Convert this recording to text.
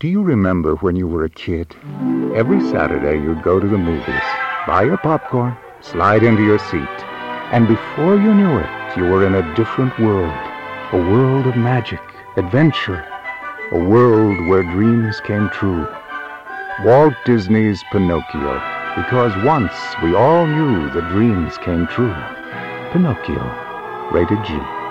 Do you remember when you were a kid? Every Saturday you'd go to the movies, buy your popcorn, slide into your seat, and before you knew it, you were in a different world. A world of magic, adventure, a world where dreams came true. Walt Disney's Pinocchio, because once we all knew that dreams came true. Pinocchio, rated G.